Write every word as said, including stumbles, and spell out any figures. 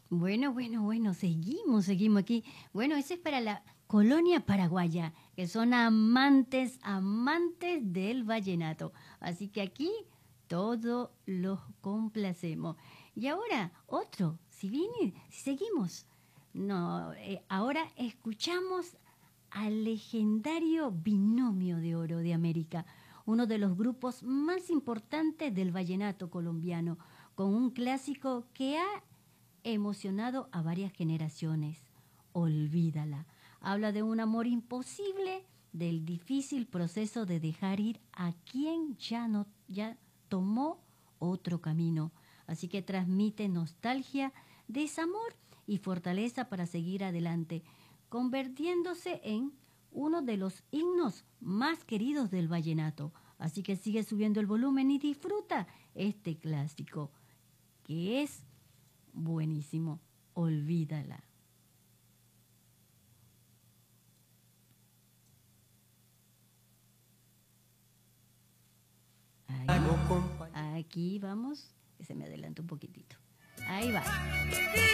Bueno, bueno, bueno, seguimos, seguimos aquí. Bueno, ese es para la colonia paraguaya, que son amantes, amantes del vallenato. Así que aquí todos los complacemos. Y ahora, otro, si viene, si seguimos. No, eh, ahora escuchamos al legendario Binomio de Oro de América, uno de los grupos más importantes del vallenato colombiano, con un clásico que ha emocionado a varias generaciones. Olvídala. Habla de un amor imposible, del difícil proceso de dejar ir a quien ya no ya tomó otro camino. Así que transmite nostalgia, desamor y fortaleza para seguir adelante, convirtiéndose en uno de los himnos más queridos del vallenato. Así que sigue subiendo el volumen y disfruta este clásico, que es buenísimo. Olvídala. Ahí, aquí vamos. Que se me adelanta un poquitito. Ahí va.